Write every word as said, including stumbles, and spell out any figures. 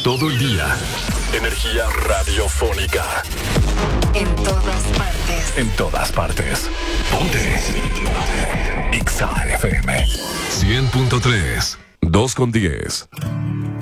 todo el día. Energía radiofónica. En todas partes. En todas partes. Ponte. X A F M. cien punto tres. dos con diez.